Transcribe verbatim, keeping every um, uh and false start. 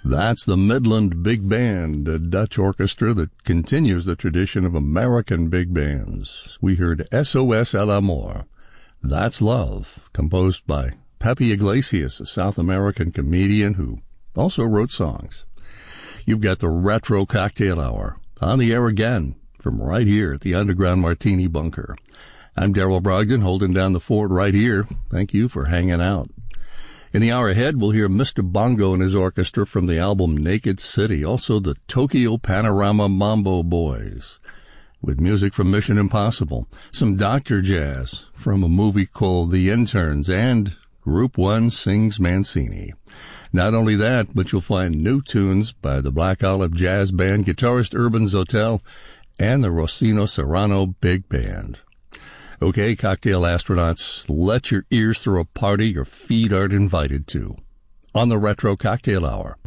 That's the Midland Big Band, a Dutch orchestra that continues the tradition of American big bands. We heard S O S El Amor, That's Love, composed by Pepe Iglesias, a South American comedian who also wrote songs. You've got the Retro Cocktail Hour on the air again from right here at the Underground Martini Bunker. I'm Darrell Brogdon, holding down the fort right here. Thank you for hanging out. In the hour ahead, we'll hear Mister Bongo and his orchestra from the album Naked City, also the Tokyo Panorama Mambo Boys, with music from Mission Impossible, some Doctor Jazz from a movie called The Interns, and Group One Sings Mancini. Not only that, but you'll find new tunes by the Black Olive Jazz Band, guitarist Urban Zotel, and the Rossino Serrano Big Band. Okay, cocktail astronauts, let your ears throw a party your feet aren't invited to. On the Retro Cocktail Hour,